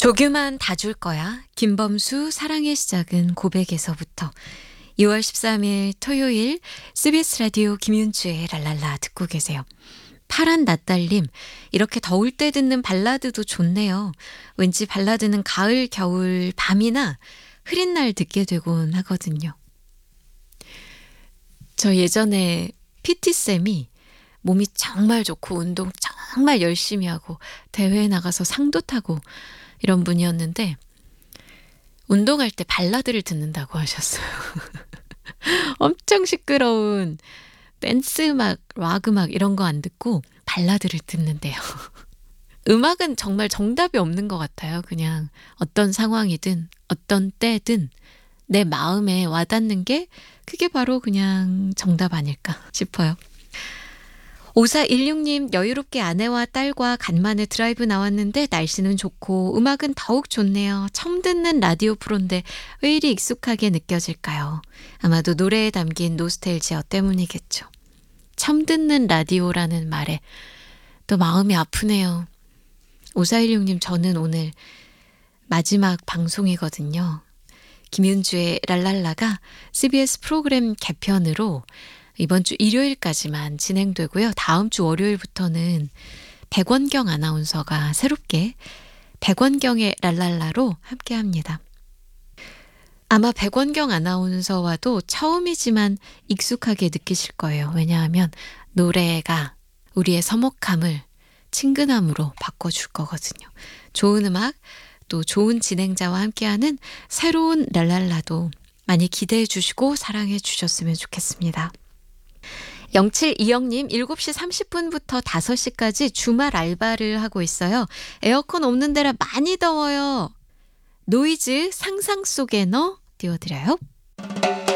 조규만 다 줄 거야. 김범수 사랑의 시작은 고백에서부터. 2월 13일 토요일 CBS 라디오 김윤주의 랄랄라 듣고 계세요. 파란 낯달님, 이렇게 더울 때 듣는 발라드도 좋네요. 왠지 발라드는 가을, 겨울, 밤이나 흐린 날 듣게 되곤 하거든요. 저 예전에 PT쌤이 몸이 정말 좋고 운동 정말 열심히 하고 대회에 나가서 상도 타고 이런 분이었는데 운동할 때 발라드를 듣는다고 하셨어요. 엄청 시끄러운 댄스 음악, 락 음악 이런 거 안 듣고 발라드를 듣는데요. 음악은 정말 정답이 없는 것 같아요. 그냥 어떤 상황이든 어떤 때든 내 마음에 와닿는 게 그게 바로 그냥 정답 아닐까 싶어요. 5416님, 여유롭게 아내와 딸과 간만에 드라이브 나왔는데 날씨는 좋고 음악은 더욱 좋네요. 처음 듣는 라디오 프로인데 왜 이리 익숙하게 느껴질까요? 아마도 노래에 담긴 노스텔지어 때문이겠죠. 처음 듣는 라디오라는 말에 또 마음이 아프네요. 5416님, 저는 오늘 마지막 방송이거든요. 김윤주의 랄랄라가 CBS 프로그램 개편으로 이번 주 일요일까지만 진행되고요. 다음 주 월요일부터는 백원경 아나운서가 새롭게 백원경의 랄랄라로 함께합니다. 아마 백원경 아나운서와도 처음이지만 익숙하게 느끼실 거예요. 왜냐하면 노래가 우리의 서먹함을 친근함으로 바꿔줄 거거든요. 좋은 음악, 또 좋은 진행자와 함께하는 새로운 랄랄라도 많이 기대해 주시고 사랑해 주셨으면 좋겠습니다. 0720님, 7시 30분부터 5시까지 주말 알바를 하고 있어요. 에어컨 없는 데라 많이 더워요. 노이즈 상상 속에 너 띄워드려요.